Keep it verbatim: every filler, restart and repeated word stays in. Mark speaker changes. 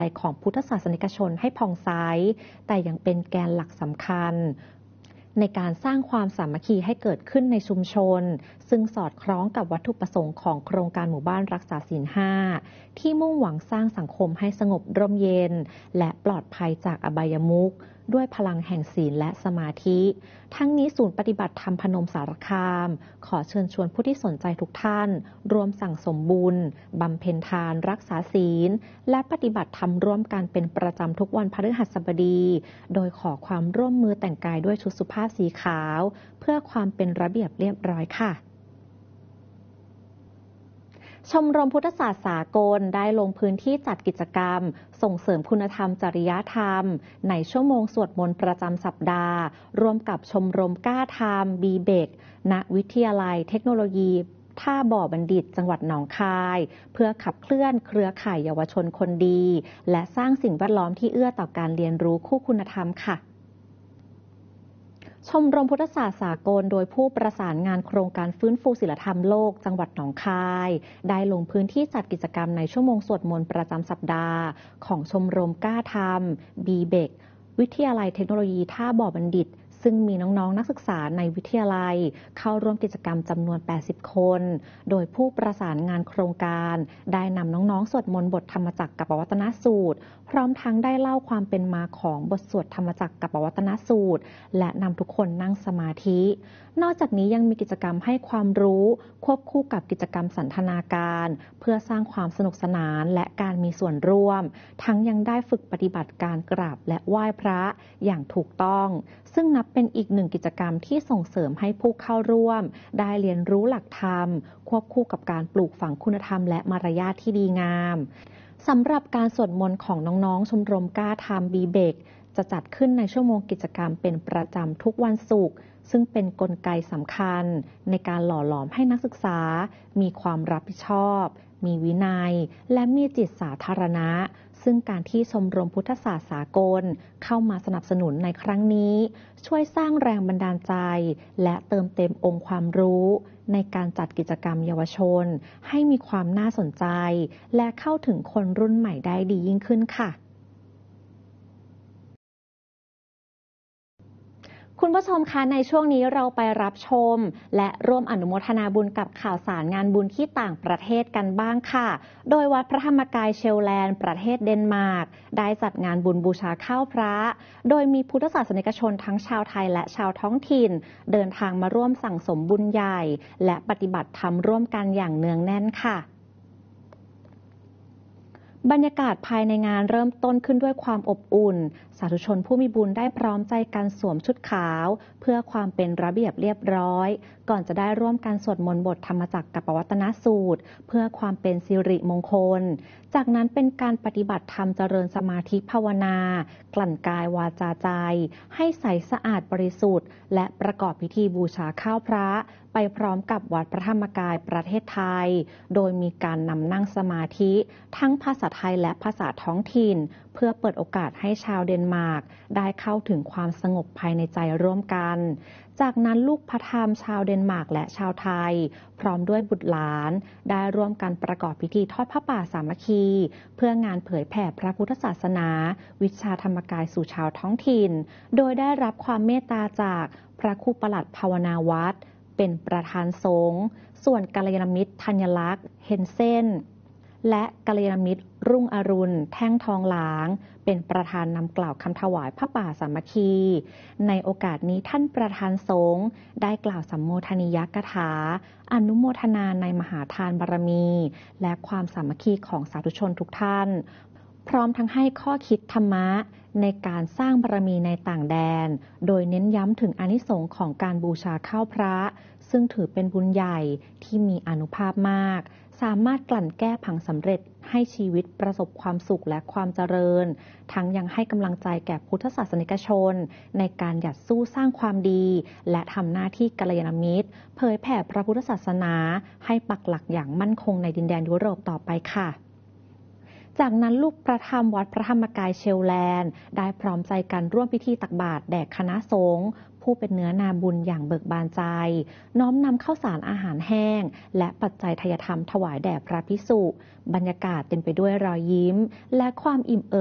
Speaker 1: ของพุทธศาสนิกชนให้ผ่องใสแต่ยังเป็นแกนหลักสำคัญในการสร้างความสามัคคีให้เกิดขึ้นในชุมชนซึ่งสอดคล้องกับวัตถุประสงค์ของโครงการหมู่บ้านรักษาศีลห้าที่มุ่งหวังสร้างสังคมให้สงบร่มเย็นและปลอดภัยจากอบายมุขด้วยพลังแห่งศีลและสมาธิทั้งนี้ศูนย์ปฏิบัติธรรมพนมสารคามขอเชิญชวนผู้ที่สนใจทุกท่านรวมสั่งสมบุญบำเพ็ญทานรักษาศีลและปฏิบัติธรรมร่วมกันเป็นประจำทุกวันพฤหัสบดีโดยขอความร่วมมือแต่งกายด้วยชุดสุภาพสีขาวเพื่อความเป็นระเบียบเรียบร้อยค่ะชมรมพุทธศาสตร์สากลได้ลงพื้นที่จัดกิจกรรมส่งเสริมคุณธรรมจริยธรรมในชั่วโมงสวดมนต์ประจำสัปดาห์ร่วมกับชมรมกล้าธรรมบีเบกณวิทยาลัยเทคโนโลยีท่าบ่อบัณฑิตจังหวัดหนองคายเพื่อขับเคลื่อนเครือข่ายเยาวชนคนดีและสร้างสิ่งแวดล้อมที่เอื้อต่อการเรียนรู้คู่คุณธรรมค่ะชมรมพุทธศาสตร์สากลโดยผู้ประสานงานโครงการฟื้นฟูศีลธรรมโลกจังหวัดหนองคายได้ลงพื้นที่จัดกิจกรรมในชั่วโมงสวดมนต์ประจำสัปดาห์ของชมรมกล้าธรรมบีเบกวิทยาลัยเทคโนโลยีท่าบ่อบัณฑิตซึ่งมีน้องๆ นักศึกษาในวิทยาลัยเข้าร่วมกิจกรรมจำนวนแปดสิบคนโดยผู้ประสานงานโครงการได้นำน้องๆสวดมนต์บทธรรมจักรกัปปวัตนสูตรพร้อมทั้งได้เล่าความเป็นมาของบทสวดธรรมจักรกัปปวัตนสูตรและนำทุกคนนั่งสมาธินอกจากนี้ยังมีกิจกรรมให้ความรู้ควบคู่กับกิจกรรมสันทนาการเพื่อสร้างความสนุกสนานและการมีส่วนร่วมทั้งยังได้ฝึกปฏิบัติการกราบและไหว้พระอย่างถูกต้องซึ่งนับเป็นอีกหนึ่งกิจกรรมที่ส่งเสริมให้ผู้เข้าร่วมได้เรียนรู้หลักธรรมควบคู่กับการปลูกฝังคุณธรรมและมารยาทที่ดีงามสำหรับการสวดมนต์ของน้องๆชมรมกล้าธรรมบีเบกจะจัดขึ้นในชั่วโมงกิจกรรมเป็นประจำทุกวันศุกร์ซึ่งเป็นกลไกสำคัญในการหล่อหลอมให้นักศึกษามีความรับผิดชอบมีวินัยและมีจิตสาธารณะซึ่งการที่ชมรมพุทธศาสตร์สากลเข้ามาสนับสนุนในครั้งนี้ช่วยสร้างแรงบันดาลใจและเติมเต็มองค์ความรู้ในการจัดกิจกรรมเยาวชนให้มีความน่าสนใจและเข้าถึงคนรุ่นใหม่ได้ดียิ่งขึ้นค่ะคุณผู้ชมคะในช่วงนี้เราไปรับชมและร่วมอนุโมทนาบุญกับข่าวสารงานบุญที่ต่างประเทศกันบ้างค่ะโดยวัดพระธรรมกายเชลแลนด์ประเทศเดนมาร์กได้จัดงานบุญบูชาข้าวพระโดยมีพุทธศาสนิกชนทั้งชาวไทยและชาวท้องถิ่นเดินทางมาร่วมสั่งสมบุญใหญ่และปฏิบัติธรรมร่วมกันอย่างเนืองแน่นค่ะบรรยากาศภายในงานเริ่มต้นขึ้นด้วยความอบอุ่นสาธุชนผู้มีบุญได้พร้อมใจกันสวมชุดขาวเพื่อความเป็นระเบียบเรียบร้อยก่อนจะได้ร่วมกันสวดมนต์บทธรรมจักรกัปปวัตนสูตรเพื่อความเป็นสิริมงคลจากนั้นเป็นการปฏิบัติธรรมเจริญสมาธิภาวนากลั่นกายวาจาใจให้ใสสะอาดบริสุทธิ์และประกอบพิธีบูชาข้าวพระไปพร้อมกับวัดพระธรรมกายประเทศไทยโดยมีการนำนั่งสมาธิทั้งภาษาไทยและภาษาท้องถิ่นเพื่อเปิดโอกาสให้ชาวเดนมาร์กได้เข้าถึงความสงบภายในใจร่วมกันจากนั้นลูกพระธรรมชาวเดนมาร์กและชาวไทยพร้อมด้วยบุตรหลานได้ร่วมกันประกอบพิธีทอดผ้าป่าสามัคคีเพื่องานเผยแผ่พระพุทธศาสนาวิชาธรรมกายสู่ชาวท้องถิ่นโดยได้รับความเมตตาจากพระครูปลัดภาวนาวัดเป็นประธานสงฆ์ส่วนกัลยาณมิตรธัญลักษณ์เฮนเซ่นและกัลยาณมิตรรุ่งอรุณแท่งทองหลางเป็นประธานนำกล่าวคำถวายพระป่าสามัคคีในโอกาสนี้ท่านประธานสงฆ์ได้กล่าวสัมโมทนียกถาอนุโมทนาในมหาทานบารมีและความสามัคคีของสาธุชนทุกท่านพร้อมทั้งให้ข้อคิดธรรมะในการสร้างบารมีในต่างแดนโดยเน้นย้ำถึงอานิสงส์ของการบูชาข้าวพระซึ่งถือเป็นบุญใหญ่ที่มีอานุภาพมากสามารถกลั่นแก้ผังสำเร็จให้ชีวิตประสบความสุขและความเจริญทั้งยังให้กำลังใจแก่พุทธศาสนิกชนในการหยัดสู้สร้างความดีและทำหน้าที่กัลยาณมิตรเผยแผ่พระพุทธศาสนาให้ปักหลักอย่างมั่นคงในดินแดนยุโรปต่อไปค่ะจากนั้นลูกพระธรรมวัดพระธรรมกายเชลแลนด์ได้พร้อมใจกันร่วมพิธีตักบาตรแด่คณะสงฆ์ผู้เป็นเนื้อนาบุญอย่างเบิกบานใจน้อมนำข้าวสารอาหารแห้งและปัจจัยทายธรรมถวายแด่พระภิกษุบรรยากาศเต็มไปด้วยรอยยิ้มและความอิ่มเอิบ